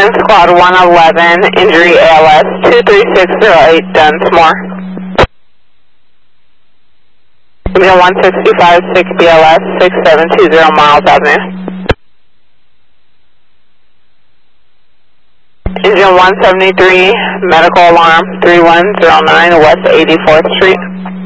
Engine Squad 111, injury ALS 23608 Dunsmore. Engine 165, 6 BLS 6720 Miles Avenue. Engine 173, medical alarm 3109 West 84th Street.